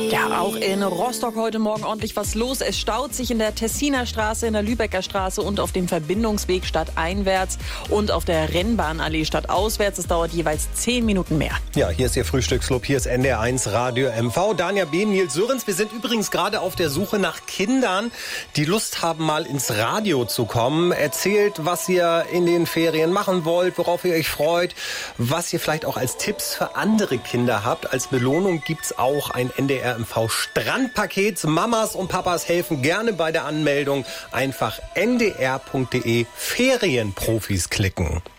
Ja, auch in Rostock heute Morgen ordentlich was los. Es staut sich in der Tessiner Straße, in der Lübecker Straße und auf dem Verbindungsweg stadteinwärts und auf der Rennbahnallee stadtauswärts. Es dauert jeweils 10 Minuten mehr. Ja, hier ist Ihr Frühstücksclub, hier ist NDR1 Radio MV. Danja B., Nils Sörens. Wir sind übrigens gerade auf der Suche nach Kindern, die Lust haben, mal ins Radio zu kommen. Erzählt, was ihr in den Ferien machen wollt, worauf ihr euch freut, was ihr vielleicht auch als Tipps für andere Kinder habt. Als Belohnung gibt's auch ein NDR MV Strandpaket. Mamas und Papas helfen gerne bei der Anmeldung. Einfach ndr.de Ferienprofis klicken.